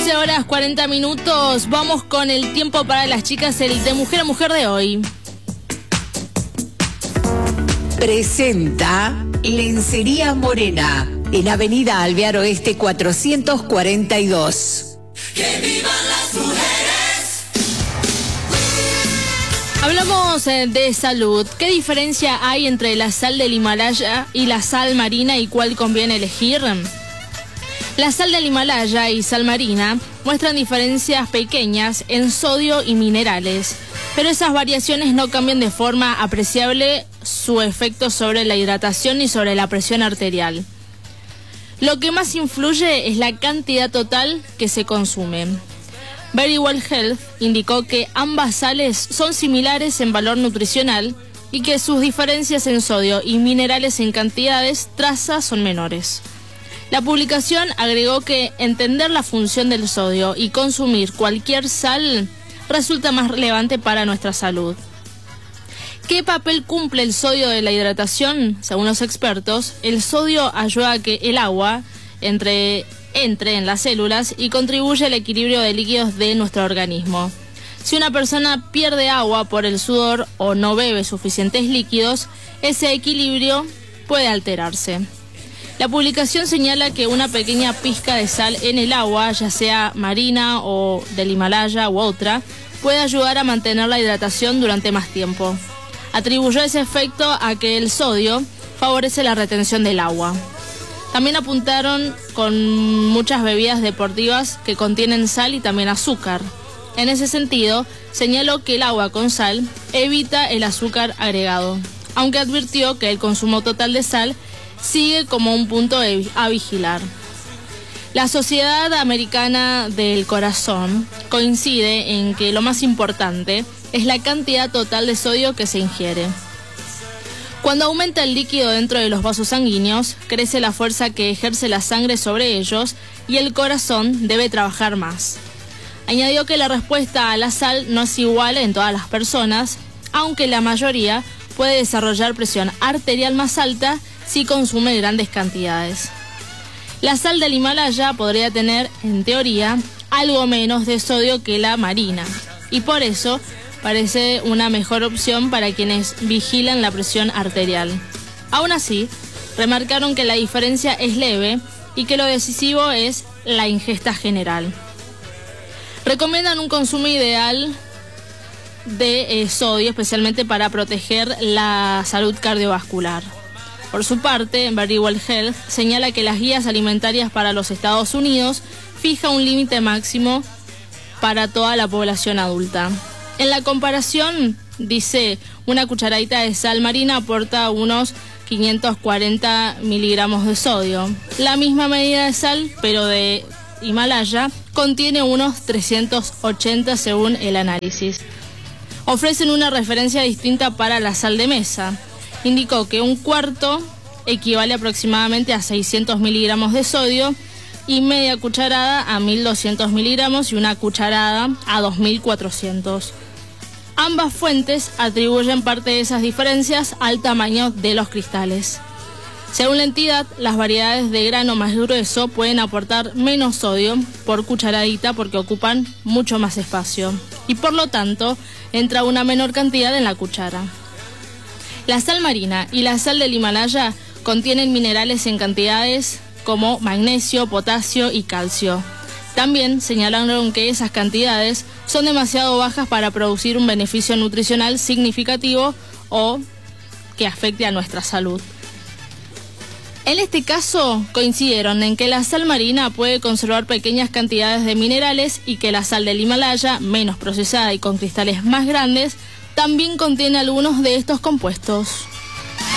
15 horas 40 minutos. Vamos con el tiempo para las chicas, el de Mujer a Mujer de hoy. Presenta Lencería Morena, en Avenida Alvear Oeste 442. ¡Que vivan las mujeres! Hablamos de salud. ¿Qué diferencia hay entre la sal del Himalaya y la sal marina y cuál conviene elegir? La sal del Himalaya y sal marina muestran diferencias pequeñas en sodio y minerales, pero esas variaciones no cambian de forma apreciable su efecto sobre la hidratación y sobre la presión arterial. Lo que más influye es la cantidad total que se consume. Verywell Health indicó que ambas sales son similares en valor nutricional y que sus diferencias en sodio y minerales en cantidades trazas son menores. La publicación agregó que entender la función del sodio y consumir cualquier sal resulta más relevante para nuestra salud. ¿Qué papel cumple el sodio de la hidratación? Según los expertos, el sodio ayuda a que el agua entre en las células y contribuye al equilibrio de líquidos de nuestro organismo. Si una persona pierde agua por el sudor o no bebe suficientes líquidos, ese equilibrio puede alterarse. La publicación señala que una pequeña pizca de sal en el agua, ya sea marina o del Himalaya u otra, puede ayudar a mantener la hidratación durante más tiempo. Atribuyó ese efecto a que el sodio favorece la retención del agua. También apuntaron con muchas bebidas deportivas que contienen sal y también azúcar. En ese sentido, señaló que el agua con sal evita el azúcar agregado, aunque advirtió que el consumo total de sal sigue como un punto a vigilar. La Sociedad Americana del Corazón coincide en que lo más importante es la cantidad total de sodio que se ingiere. Cuando aumenta el líquido dentro de los vasos sanguíneos, crece la fuerza que ejerce la sangre sobre ellos y el corazón debe trabajar más. Añadió que la respuesta a la sal no es igual en todas las personas, aunque la mayoría puede desarrollar presión arterial más alta si consume grandes cantidades. La sal del Himalaya podría tener, en teoría, algo menos de sodio que la marina, y por eso parece una mejor opción para quienes vigilan la presión arterial. Aún así, remarcaron que la diferencia es leve y que lo decisivo es la ingesta general. Recomiendan un consumo ideal de sodio, especialmente para proteger la salud cardiovascular. Por su parte, Verywell Health señala que las guías alimentarias para los Estados Unidos fija un límite máximo para toda la población adulta. En la comparación, dice, una cucharadita de sal marina aporta unos 540 miligramos de sodio. La misma medida de sal, pero de Himalaya, contiene unos 380 según el análisis. Ofrecen una referencia distinta para la sal de mesa. Indicó que un cuarto equivale aproximadamente a 600 miligramos de sodio y media cucharada a 1.200 miligramos y una cucharada a 2.400. Ambas fuentes atribuyen parte de esas diferencias al tamaño de los cristales. Según la entidad, las variedades de grano más grueso pueden aportar menos sodio por cucharadita porque ocupan mucho más espacio y por lo tanto entra una menor cantidad en la cuchara. La sal marina y la sal del Himalaya contienen minerales en cantidades como magnesio, potasio y calcio. También señalaron que esas cantidades son demasiado bajas para producir un beneficio nutricional significativo o que afecte a nuestra salud. En este caso, coincidieron en que la sal marina puede conservar pequeñas cantidades de minerales y que la sal del Himalaya, menos procesada y con cristales más grandes, también contiene algunos de estos compuestos.